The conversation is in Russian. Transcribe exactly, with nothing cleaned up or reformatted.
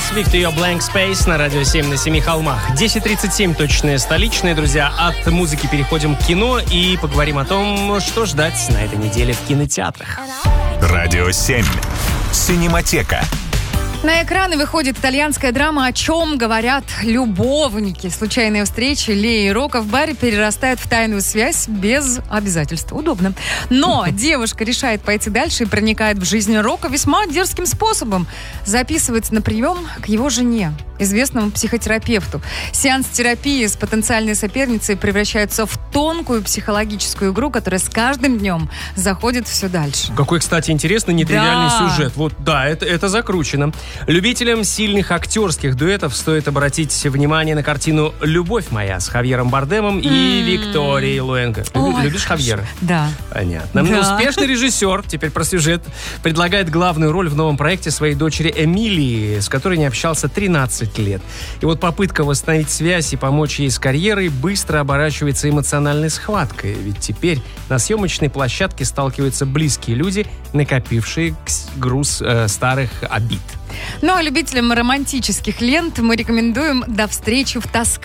Victor Blank Space на радио семь на семи холмах. десять тридцать семь точные столичные, друзья. От музыки переходим к кино и поговорим о том, что ждать на этой неделе в кинотеатрах. Радио семь. Синематека. На экраны выходит итальянская драма «О чем говорят любовники». Случайные встречи Леи и Рока в баре перерастают в тайную связь без обязательств. Удобно. Но девушка решает пойти дальше и проникает в жизнь Рока весьма дерзким способом. Записывается на прием к его жене, известному психотерапевту. Сеанс терапии с потенциальной соперницей превращается в тонкую психологическую игру, которая с каждым днем заходит все дальше. Какой, кстати, интересный, нетривиальный Да. сюжет. Вот, да, это, это закручено. Любителям сильных актерских дуэтов стоит обратить внимание на картину «Любовь моя» с Хавьером Бардемом и Викторией Луэнго. Люби- Ой, Любишь Хавьера? Да. Понятно. Да. Успешный режиссер, теперь про сюжет, предлагает главную роль в новом проекте своей дочери Эмилии, с которой не общался тринадцать лет. И вот попытка восстановить связь и помочь ей с карьерой быстро оборачивается эмоциональной схваткой. Ведь теперь на съемочной площадке сталкиваются близкие люди, накопившие кс- груз э, старых обид. Ну а любителям романтических лент мы рекомендуем «До встречи в Тоскане».